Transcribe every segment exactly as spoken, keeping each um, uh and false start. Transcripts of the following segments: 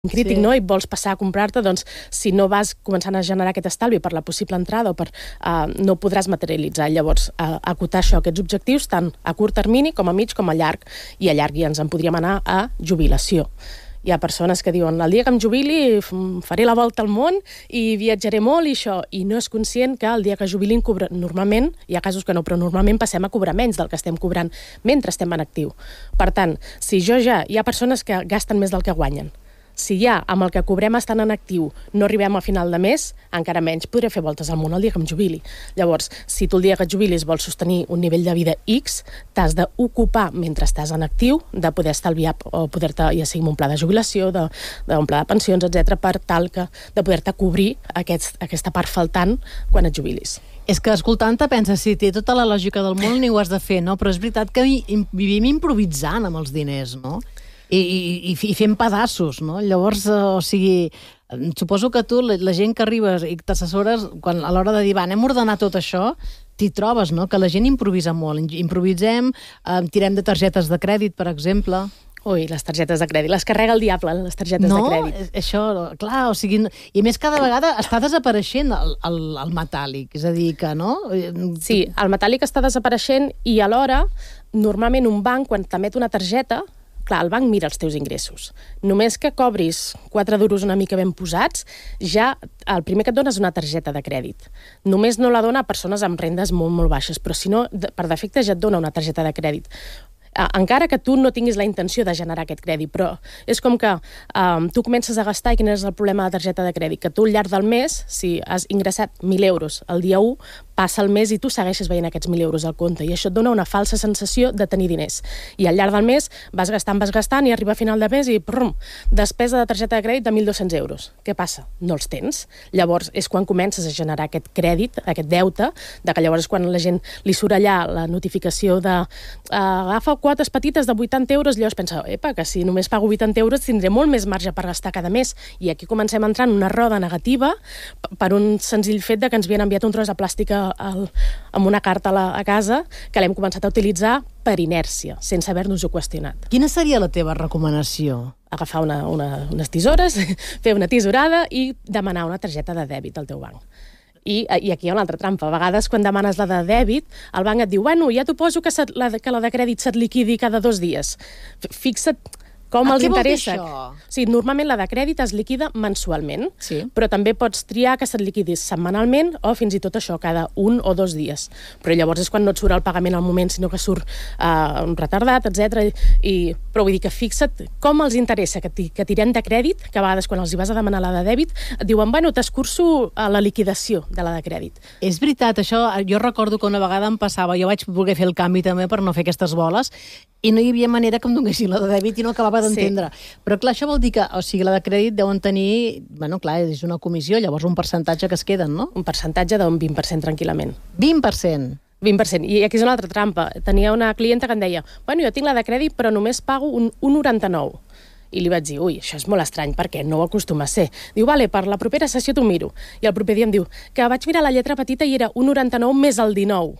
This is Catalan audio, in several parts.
crític, sí. No? I vols passar a comprar-te, doncs, si no vas començant a generar aquest estalvi per la possible entrada o per, uh, no podràs materialitzar. Llavors, uh, acotar això, aquests objectius, tant a curt termini com a mig com a llarg. I a llarg ja ens en podríem anar a jubilació. Hi ha persones que diuen, el dia que em jubili faré la volta al món i viatjaré molt i això, i no és conscient que el dia que jubilin, cobra... normalment, hi ha casos que no, però normalment passem a cobrar menys del que estem cobrant mentre estem en actiu. Per tant, si jo ja, hi ha persones que gasten més del que guanyen. Si ja, amb el que cobrem estant en actiu, no arribem a final de mes, encara menys podré fer voltes al món el dia que em jubili. Llavors, si tu el dia que et jubilis vols sostenir un nivell de vida X, t'has d'ocupar mentre estàs en actiu, de poder estalviar o poder-te, ja sigui un pla de jubilació, de, de un pla de pensions, etcètera, per tal que de poder-te cobrir aquest, aquesta part faltant quan et jubilis. És que escoltant-te penses, sí, té tota la lògica del món, ni ho has de fer, no? Però és veritat que vivim improvisant amb els diners, no? I, i, i fent pedaços, no? Llavors, o sigui, suposo que tu, la, la gent que arribes i t'assessores, quan a l'hora de dir, va, anem a ordenar tot això, t'hi trobes, no? Que la gent improvisa molt. Improvisem, eh, tirem de targetes de crèdit, per exemple. Ui, les targetes de crèdit. Les carrega el diable, les targetes no, de crèdit. No, això, clar, o sigui... I a més, cada vegada està desapareixent el, el, el metàl·lic, és a dir, que, no? Sí, el metàl·lic està desapareixent i alhora, normalment un banc, quan t'emet una targeta, clar, el banc mira els teus ingressos. Només que cobris quatre duros una mica ben posats, ja el primer que et dona és una targeta de crèdit. Només no la dona a persones amb rendes molt, molt baixes, però si no, per defecte ja et dona una targeta de crèdit. Encara que tu no tinguis la intenció de generar aquest crèdit, però és com que um, tu comences a gastar i quin és el problema de la targeta de crèdit, que tu al llarg del mes, si has ingressat mil euros el dia u, passa el mes i tu segueixes veient aquests mil euros al compte i això et dona una falsa sensació de tenir diners. I al llarg del mes vas gastant, vas gastant i arriba a final de mes i prum, despesa de targeta de crèdit de mil dos-cents euros. Què passa? No els tens. Llavors és quan comences a generar aquest crèdit, aquest deute, de que llavors és quan la gent li surt allà la notificació de uh, agafa quotes petites de vuitanta euros, llavors pensa, epa, que si només pago vuitanta euros tindré molt més marge per gastar cada mes. I aquí comencem a entrar en una roda negativa per un senzill fet de que ens havien enviat un tros de plàstic al, amb una carta a, la, a casa que l'hem començat a utilitzar per inèrcia, sense haver-nos-ho qüestionat. Quina seria la teva recomanació? Agafar una, una, unes tisores, fer una tisorada i demanar una targeta de dèbit al teu banc. I, I aquí hi ha una altra trampa. A vegades, quan demanes la de dèbit, el banc et diu, bueno, ja t'ho poso que, set, la, que la de crèdit se't liquidi cada dos dies. Fixa't com ah, els què interessa. Vol dir això? Sí, normalment la de crèdit es liquida mensualment, sí. Però també pots triar que se't liquidis setmanalment o fins i tot això, cada un o dos dies. Però llavors és quan no et surt el pagament al moment, sinó que surt uh, retardat, etcètera. I, però vull dir que fixa't com els interessa que, que tirem de crèdit, que a vegades quan els hi vas a demanar la de dèbit, et diuen, bueno, t'escurço a la liquidació de la de crèdit. És veritat, això, jo recordo que una vegada em passava, jo vaig voler fer el canvi també per no fer aquestes boles, i no hi havia manera que em donessin la de dèbit i no acabava d'entendre. Sí. Però clar, això vol dir que, o sigui, la de crèdit deuen tenir, bueno, clar, és una comissió, llavors un percentatge que es queden, no? Un percentatge d'un vint per cent tranquil·lament. vint per cent? vint per cent. I aquí és una altra trampa. Tenia una clienta que em deia, bueno, jo tinc la de crèdit però només pago un un coma noranta-nou. I li vaig dir, ui, això és molt estrany, perquè no ho acostuma a ser. Diu, vale, per la propera sessió t'ho miro. I el proper dia em diu, que vaig mirar la lletra petita i era un coma noranta-nou més el dinou.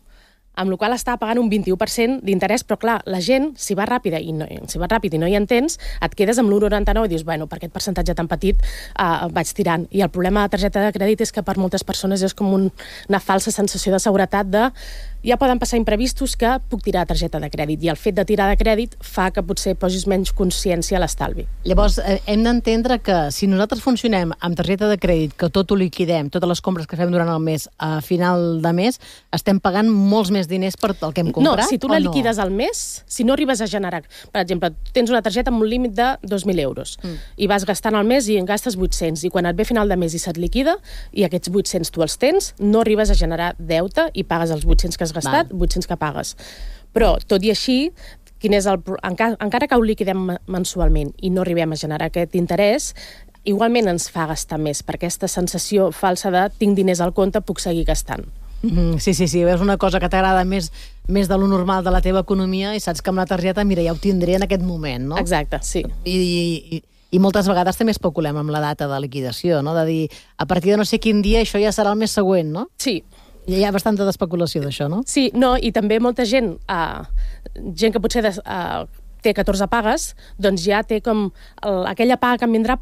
Amb la qual està pagant un vint-i-u per cent d'interès, però clar, la gent, si va ràpida i no, si va ràpid i no hi entens, et quedes amb l'un coma noranta-nou i dius, bueno, per aquest percentatge tan petit uh, vaig tirant. I el problema de la targeta de crèdit és que per moltes persones és com un, una falsa sensació de seguretat de ja poden passar imprevistos que puc tirar targeta de crèdit i el fet de tirar de crèdit fa que potser posis menys consciència a l'estalvi. Llavors, eh, hem d'entendre que si nosaltres funcionem amb targeta de crèdit, que tot ho liquidem, totes les compres que fem durant el mes, a final de mes, estem pagant molts més diners per el que hem comprat? No, si tu la liquides no? al mes, si no arribes a generar... Per exemple, tens una targeta amb un límit de dos mil euros mm. i vas gastant al mes i en gastes vuit-cents i quan et ve final de mes i se't liquida i aquests vuit-cents tu els tens, no arribes a generar deute i pagues els vuit-cents que has gastat, Val. vuit-cents que pagues. Però, tot i així, quin és el, encara, encara que ho liquidem mensualment i no arribem a generar aquest interès, igualment ens fa gastar més, per aquesta sensació falsa de tinc diners al compte, puc seguir gastant. Mm, sí, sí, sí, veus una cosa que t'agrada més, més de lo normal de la teva economia i saps que amb la targeta, mira, ja ho tindré en aquest moment, no? Exacte, sí. I, i, i moltes vegades també especulem amb la data de liquidació, no? De dir, a partir de no sé quin dia això ja serà el mes següent, no? Sí. Hi ha bastanta d'especulació d'això, no? Sí, no, i també molta gent, uh, gent que potser des, uh, té catorze pagues, doncs ja té com el, aquella paga que em vindrà